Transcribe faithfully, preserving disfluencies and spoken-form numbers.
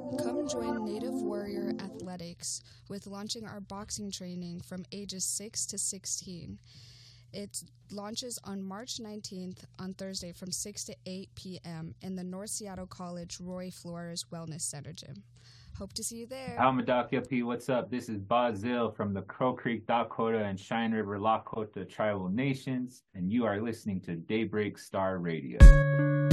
Come join Native Warrior Athletics with launching our boxing training from ages six to sixteen. It launches on March nineteenth on Thursday from six to eight p.m. in the North Seattle College Roy Flores Wellness Center gym. Hope to see you there. Almadakia P, what's up? This is Bazil from the Crow Creek, Dakota, and Cheyenne River, Lakota Tribal Nations, and you are listening to Daybreak Star Radio.